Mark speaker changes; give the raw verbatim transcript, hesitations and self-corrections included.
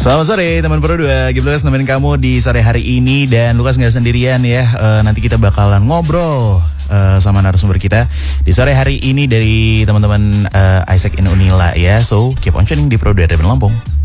Speaker 1: Selamat sore teman Pro dua, Game Lukas nemenin kamu di sore hari ini. Dan Lukas gak sendirian ya, uh, nanti kita bakalan ngobrol uh, sama narasumber kita di sore hari ini dari teman-teman uh, Isaac in Unila ya. So keep on tuning di Pro dua dari Lampung.